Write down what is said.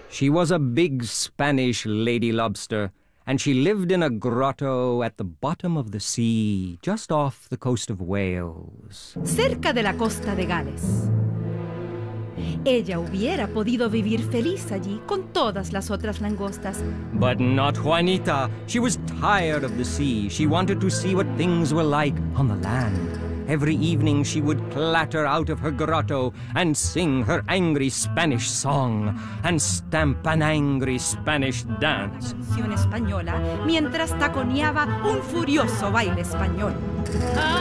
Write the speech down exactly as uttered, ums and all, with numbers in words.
She was a big Spanish lady lobster, and she lived in a grotto at the bottom of the sea, just off the coast of Wales. Cerca de la costa de Gales. Ella hubiera podido vivir feliz allí con todas las otras langostas. But not Juanita. She was tired of the sea. She wanted to see what things were like on the land. Every evening she would clatter out of her grotto and sing her angry Spanish song and stamp an angry Spanish dance. Canción española mientras taconeaba un furioso baile español.